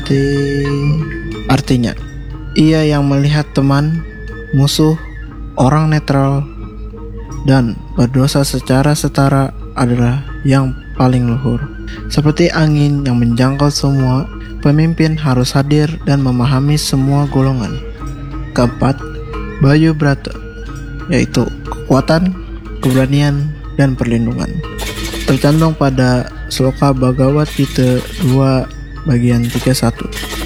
Artinya, ia yang melihat teman, musuh, orang netral, dan berdosa secara setara adalah yang paling luhur. Seperti angin yang menjangkau semua, pemimpin harus hadir dan memahami semua golongan. Keempat, Bayu Brata, yaitu kekuatan, keberanian, dan perlindungan. Tercantum pada Sloka Bhagavad Gita 2 bagian 31.